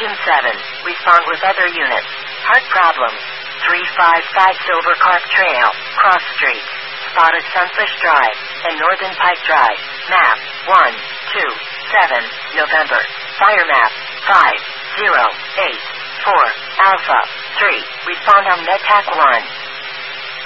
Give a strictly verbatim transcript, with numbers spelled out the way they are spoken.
Engine seven, respond with other units. Heart problems. three five five Silver Carp Trail, Cross Street. Spotted Sunfish Drive, and Northern Pike Drive. Map, one two seven, November. Fire map, five zero eight four, Alpha, three. Respond on MedTac one.